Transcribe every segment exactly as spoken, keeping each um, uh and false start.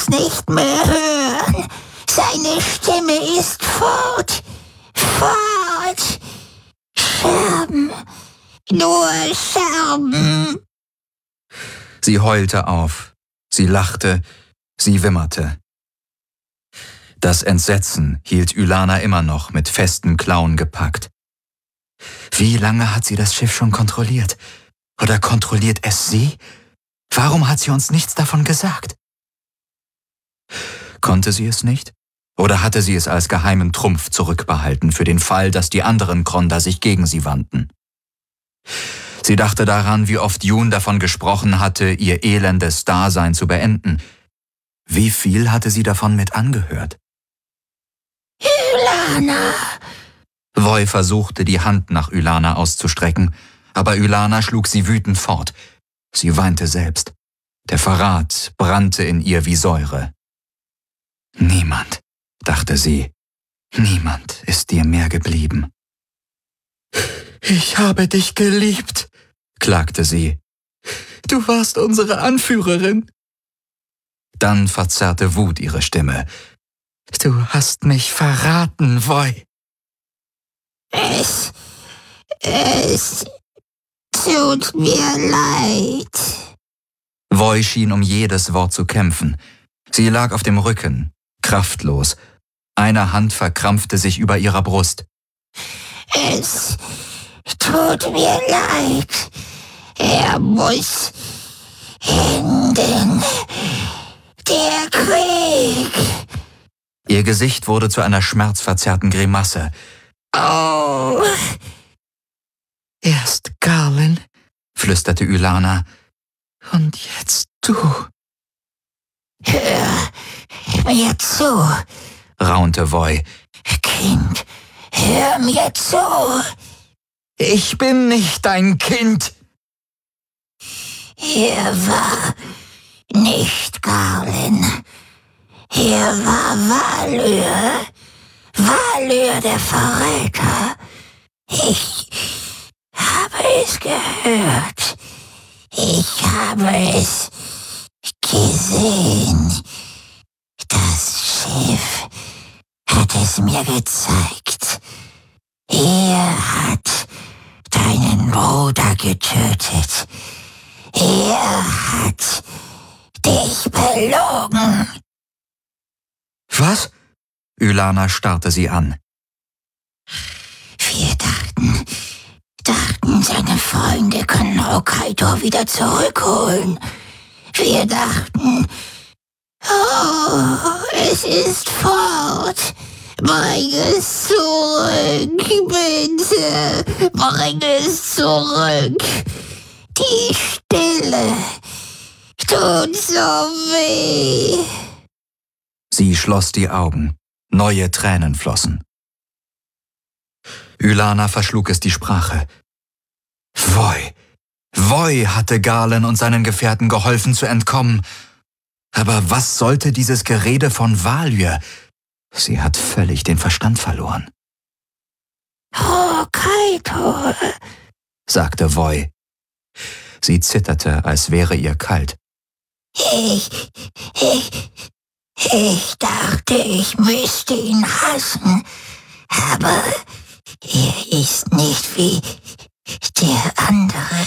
nicht mehr hören. Seine Stimme ist fort, fort. Scherben, nur Scherben. Sie heulte auf, sie lachte, sie wimmerte. Das Entsetzen hielt Ylana immer noch mit festen Klauen gepackt. Wie lange hat sie das Schiff schon kontrolliert? Oder kontrolliert es sie? Warum hat sie uns nichts davon gesagt? Konnte sie es nicht? Oder hatte sie es als geheimen Trumpf zurückbehalten für den Fall, dass die anderen Kronder sich gegen sie wandten? Sie dachte daran, wie oft Jun davon gesprochen hatte, ihr elendes Dasein zu beenden. Wie viel hatte sie davon mit angehört? Ylana! Voi versuchte, die Hand nach Ylana auszustrecken, aber Ylana schlug sie wütend fort. Sie weinte selbst. Der Verrat brannte in ihr wie Säure. Niemand, dachte sie, niemand ist dir mehr geblieben. Ich habe dich geliebt, klagte sie. Du warst unsere Anführerin. Dann verzerrte Wut ihre Stimme. Du hast mich verraten, Voi. Es, es tut mir leid. Voi schien um jedes Wort zu kämpfen. Sie lag auf dem Rücken, kraftlos. Eine Hand verkrampfte sich über ihrer Brust. Es tut mir leid. Er muss enden. Der Krieg. Ihr Gesicht wurde zu einer schmerzverzerrten Grimasse. Oh. Erst Garlin, flüsterte Ylana. Und jetzt du. Hör mir zu, raunte Voi. Kind, hör mir zu. Ich bin nicht dein Kind. Er war nicht Garlin. Er war Valur. Valur, der Verräter. Ich habe es gehört. Ich habe es gesehen. Das Schiff hat es mir gezeigt. Er hat deinen Bruder getötet. Er hat dich belogen. Was? Ylana starrte sie an. Wir dachten, dachten, seine Freunde können Hokkaido wieder zurückholen. Wir dachten, oh, es ist fort. Bring es zurück, bitte. Bring es zurück. Die Stille tut so weh. Sie schloss die Augen. Neue Tränen flossen. Ylana verschlug es die Sprache. Voi, Voi hatte Garlin und seinen Gefährten geholfen zu entkommen. Aber was sollte dieses Gerede von Valur? Sie hat völlig den Verstand verloren. Hokkaido, sagte Voi. Sie zitterte, als wäre ihr kalt. Ich, ich, ich dachte, ich müsste ihn hassen, aber er ist nicht wie der andere.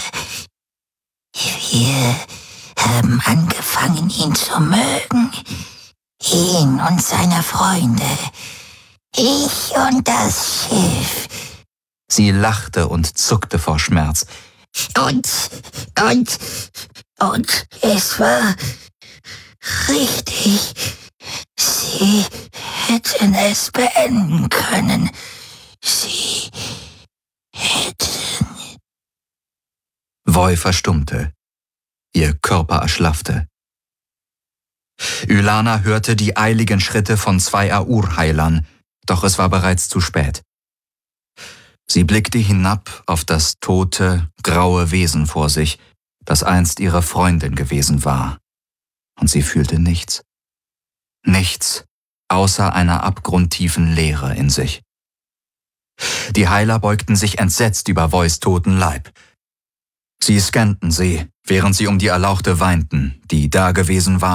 Wir haben angefangen, ihn zu mögen, ihn und seine Freunde, ich und das Schiff. Sie lachte und zuckte vor Schmerz. Und, und, und es war richtig. Sie hätten es beenden können. Sie hätten... Voi verstummte. Ihr Körper erschlaffte. Ylana hörte die eiligen Schritte von zwei Aur-Heilern, doch es war bereits zu spät. Sie blickte hinab auf das tote, graue Wesen vor sich, das einst ihre Freundin gewesen war. Und sie fühlte nichts. Nichts, außer einer abgrundtiefen Leere in sich. Die Heiler beugten sich entsetzt über Vois toten Leib. Sie scannten sie, während sie um die Erlauchte weinten, die da gewesen war.